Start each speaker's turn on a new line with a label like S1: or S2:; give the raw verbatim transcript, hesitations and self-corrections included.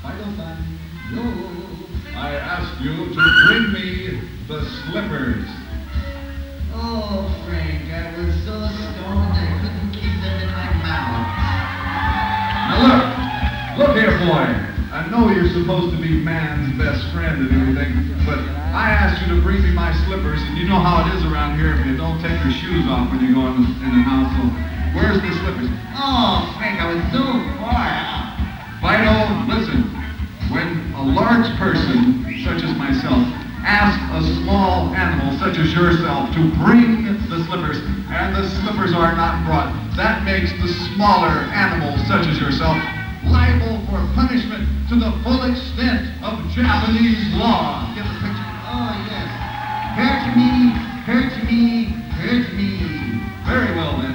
S1: I asked you to bring me the slippers.
S2: Oh, Frank, I was so stoned I couldn't keep them in my mouth.
S1: Now look, look here, boy. I know you're supposed to be man's best friend and everything, but I asked you to bring me my slippers, and you know how it is around here if you don't take your shoes off when you go in the, in the house, so where's the slippers?
S2: Oh, Frank, I was so far out.
S1: Fido, listen, when a large person, such as myself, asks a small animal, such as yourself, to bring the slippers, and the slippers are not brought, that makes the smaller animal, such as yourself, liable for punishment to the full extent of Japanese law. Get the picture?
S2: Oh, yes. Hurt me, hurt me, hurt me.
S1: Very well, then.